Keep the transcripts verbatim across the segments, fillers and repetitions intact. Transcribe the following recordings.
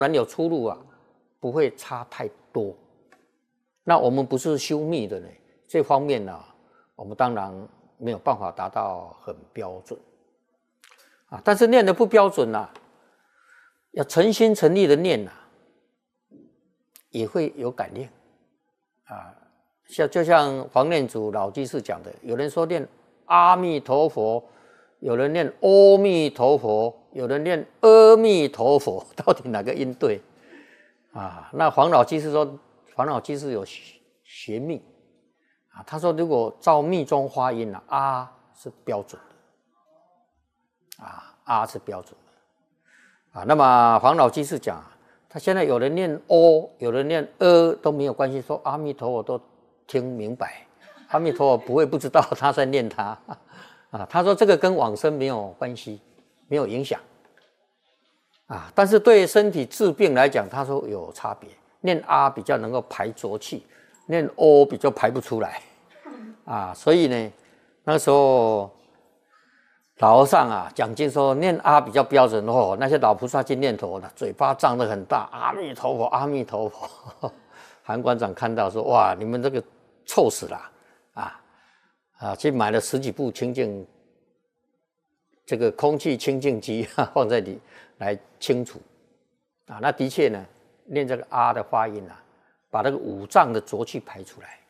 然有出入啊，不会差太多。那我们不是修密的呢，这方面呢、啊，我们当然没有办法达到很标准啊。但是念的不标准啊，要诚心诚意的念啊，也会有感应啊。像就像黄念祖老居士讲的，有人说念阿弥陀佛，有人念阿弥陀佛，有人念阿弥陀佛，到底哪个音对啊？那黄老居士说，黄老居士有学密啊，他说如果照密宗发音啊，啊是标准的，啊啊是标准的啊。那么黄老居士讲，他现在有人念哦，有人念呃都没有关系，说阿弥陀佛都听明白，阿弥陀佛不会不知道他在念他啊。他说这个跟往生没有关系，没有影响啊。但是对身体治病来讲，他说有差别，念啊比较能够排浊气，念哦比较排不出来啊。所以呢，那时候老和尚啊讲经说念啊比较标准哦，那些老菩萨去念头的嘴巴张得很大，阿弥陀佛，阿弥陀佛。韩馆长看到说：“哇，你们这个臭死了啊！啊，去买了十几部清净这个空气清净机放在里来清除啊。那的确呢，念这个啊的发音啊，把那个五脏的浊气排出来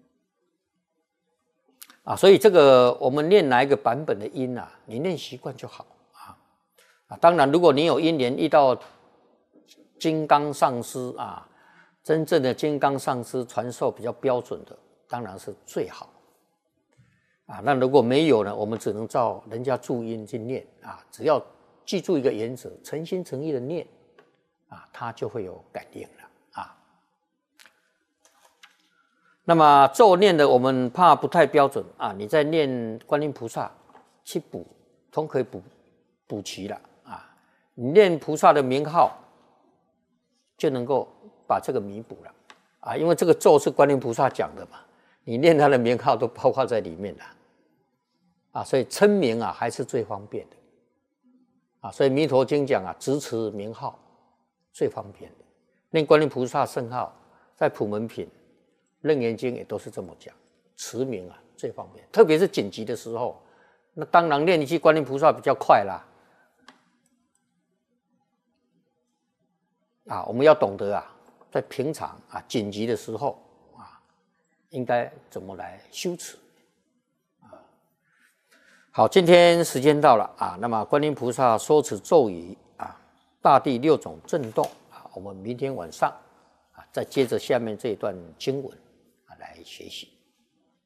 啊。所以这个我们念哪一个版本的音啊，你念习惯就好啊啊。当然，如果你有因缘遇到金刚上师啊。”真正的金刚上师传授比较标准的，当然是最好啊。那如果没有呢，我们只能照人家注音去念啊。只要记住一个原则，诚心诚意的念啊，它就会有感应了啊。那么咒念的，我们怕不太标准啊。你在念观音菩萨去补，都可以补补齐了啊。你念菩萨的名号，就能够把这个弥补了啊，因为这个咒是观音菩萨讲的嘛，你念他的名号都包括在里面了啊，所以称名啊还是最方便的啊，所以弥陀经讲啊，直持名号最方便的，念观音菩萨圣号，在普门品、楞严经也都是这么讲，持名啊最方便，特别是紧急的时候，那当然念一句观音菩萨比较快啦啊，我们要懂得啊。在平常啊紧急的时候啊，应该怎么来修持啊？好，今天时间到了啊，那么观音菩萨说此咒语啊，大地六种震动啊，我们明天晚上啊再接着下面这一段经文啊来学习。